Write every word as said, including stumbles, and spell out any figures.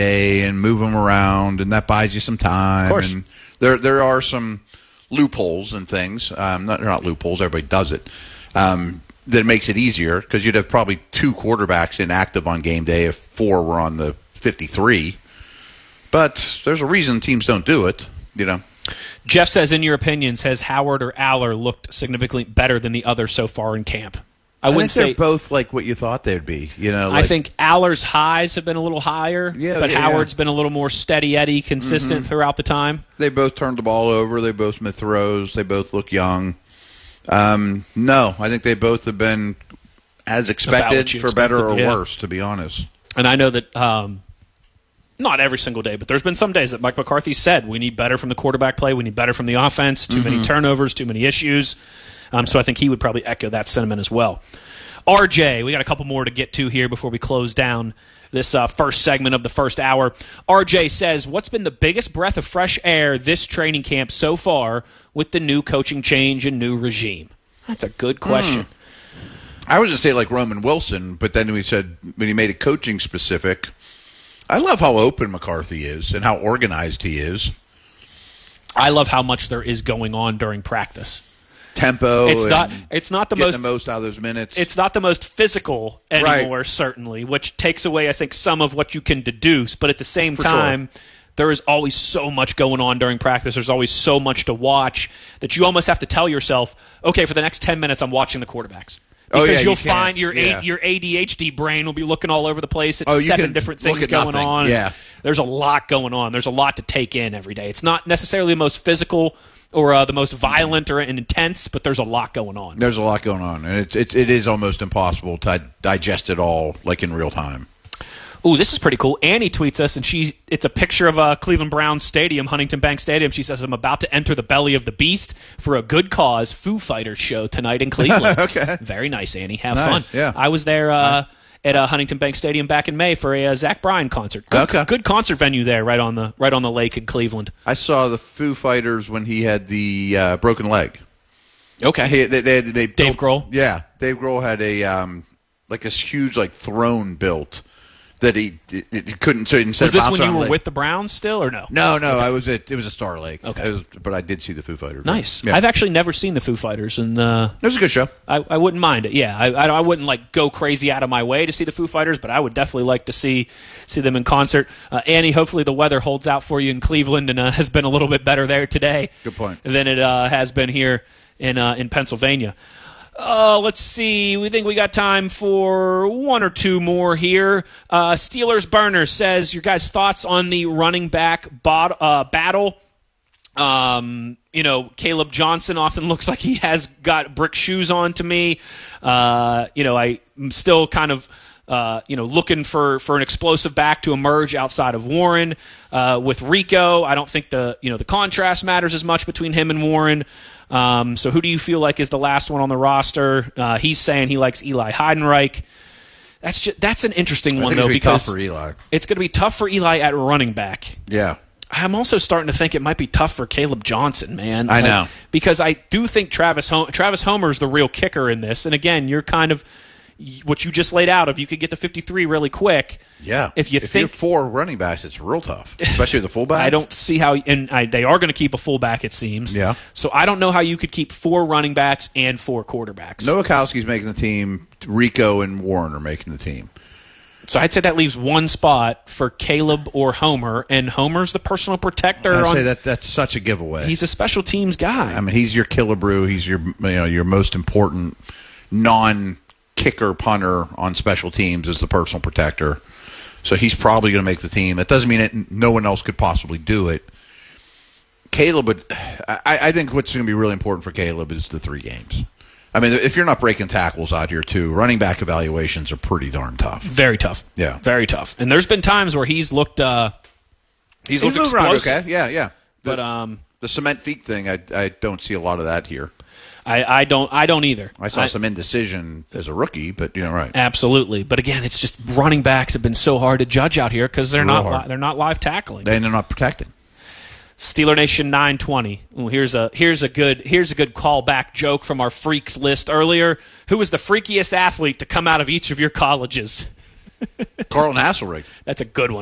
and move them around, and that buys you some time. Of course. And there there are some loopholes and things. Um, not, they're not loopholes. Everybody does it. Um, that makes it easier because you'd have probably two quarterbacks inactive on game day if four were on the fifty-three. But there's a reason teams don't do it, you know. Jeff says, in your opinions, has Howard or Aller looked significantly better than the others so far in camp? I, I wouldn't think say they're both like what you thought they'd be. You know, I like, think Aller's highs have been a little higher, Yeah, but yeah, Howard's yeah. been a little more steady Eddie, consistent Mhm. throughout the time. they both turned the ball over. They both made throws. They both look young. Um, no, I think they both have been as About expected, what you for better or expected, yeah. worse, to be honest. And I know that um, not every single day, but there's been some days that Mike McCarthy said we need better from the quarterback play, we need better from the offense, too many turnovers, too many issues. Um, so I think he would probably echo that sentiment as well. R J, we got a couple more to get to here before we close down this uh, first segment of the first hour. R J says, what's been the biggest breath of fresh air this training camp so far with the new coaching change and new regime? That's a good question. I was going to say like Roman Wilson, but then we said when he made it coaching specific, I love how open McCarthy is and how organized he is. I love how much there is going on during practice. Tempo. It's and not. It's not the getting most. the most out of those minutes. It's not the most physical anymore, Right. certainly, which takes away, I think, some of what you can deduce. But at the same For time, there is always so much going on during practice. There's always so much to watch that you almost have to tell yourself, okay, for the next ten minutes, I'm watching the quarterbacks. Oh, Because yeah, you you'll can't. find your Yeah. A- your A D H D brain will be looking all over the place at Oh, you seven can different look things at going nothing. on. Yeah. There's a lot going on. There's a lot to take in every day. It's not necessarily the most physical or uh, the most violent or intense, but there's a lot going on. There's a lot going on, and it, it, it is almost impossible to digest it all like in real time. Ooh, this is pretty cool. Annie tweets us, and she it's a picture of uh, Cleveland Browns Stadium, Huntington Bank Stadium. She says, I'm about to enter the belly of the beast for a good cause Foo Fighters show tonight in Cleveland. Okay. Very nice, Annie. Have Nice, fun. yeah. I was there uh, at uh, Huntington Bank Stadium back in May for a uh, Zach Bryan concert. Good, Okay. good concert venue there right on the right on the lake in Cleveland. I saw the Foo Fighters when he had the uh, broken leg. Okay. He, they, they, they Dave Grohl? Yeah, Dave Grohl had a um, like this huge like throne built that he it, it couldn't. So instead Was of this bouncing when you on were the- with the Browns still, or no? No, no, I was at it was a Star Lake. Okay. It was- but I did see the Foo Fighters. Nice. Yeah. I've actually never seen the Foo Fighters, and uh, It was a good show. I, I wouldn't mind it. Yeah, I, I, I wouldn't like go crazy out of my way to see the Foo Fighters, but I would definitely like to see see them in concert. Uh, Annie, hopefully the weather holds out for you in Cleveland and uh, has been a little bit better there today. Good point. Than it uh, has been here in uh, in Pennsylvania. Uh, let's see. We think we got time for one or two more here. Uh, Steelers Burner says, your guys' thoughts on the running back bot, uh, battle. Um, you know, Caleb Johnson often looks like he has got brick shoes on to me. Uh, you know, I'm still kind of, uh, you know, looking for, for an explosive back to emerge outside of Warren. Uh, with Rico, I don't think the, you know, the contrast matters as much between him and Warren. Um, so who do you feel like is the last one on the roster? Uh, he's saying he likes Eli Heidenreich. That's just, that's an interesting I one, think though, it's gonna be because tough for Eli. it's going to be tough for Eli at running back. Yeah. I'm also starting to think it might be tough for Caleb Johnson, man. I Like, know. because I do think Travis Hom- Travis Homer's the real kicker in this. And again, you're kind of what you just laid out. If you could get to fifty-three really quick, Yeah. If you if think you're four running backs, it's real tough, especially the fullback. I don't see how, and I, they are going to keep a fullback, it seems. Yeah. So I don't know how you could keep four running backs and four quarterbacks. Nowakowski's making the team. Rico and Warren are making the team. So I'd say that leaves one spot for Caleb or Homer, and Homer's the personal protector. I on, say that that's such a giveaway. He's a special teams guy. I mean, he's your Killebrew. He's your you know your most important non-kicker punter on special teams is the personal protector. So he's probably going to make the team. That doesn't mean it, no one else could possibly do it. Caleb, would, I, I think what's going to be really important for Caleb is the three games. I mean, if you're not breaking tackles out here too, running back evaluations are pretty darn tough. Very tough. Yeah. Very tough. And there's been times where he's looked uh, he's, He's looked moving around explosive. okay. Yeah, yeah. The, But um, the cement feet thing, I, I don't see a lot of that here. I, I don't I don't either. I saw some indecision as a rookie, but you know, right. Absolutely. But again, it's just running backs have been so hard to judge out here because they're Real not hard. li- they're not live tackling. And they're not protecting. Steeler Nation nine twenty. Ooh, here's a here's a good here's a good callback joke from our freaks list earlier. Who was the freakiest athlete to come out of each of your colleges? Carlton Hasselrig. That's a good one.